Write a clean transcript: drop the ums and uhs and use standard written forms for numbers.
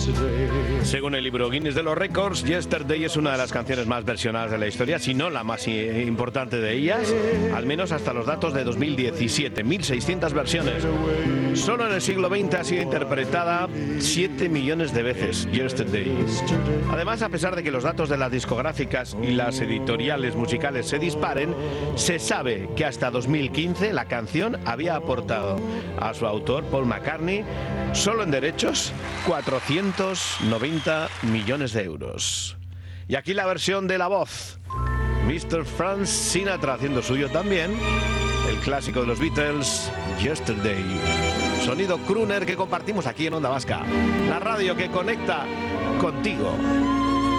Según el libro Guinness de los récords, Yesterday es una de las canciones más versionadas de la historia, si no la más importante de ellas, al menos hasta los datos de 2017, 1.600 versiones. Solo en el siglo XX ha sido interpretada 7 millones de veces, Yesterday. Además, a pesar de que los datos de las discográficas y las editoriales musicales se disparen, se sabe que hasta 2015 la canción había aportado a su autor, Paul McCartney, solo en derechos, 490 millones de euros. Y aquí la versión de la voz, Mr. Frank Sinatra haciendo suyo también, el clásico de los Beatles, Yesterday. Sonido crooner que compartimos aquí en Onda Vasca, la radio que conecta contigo.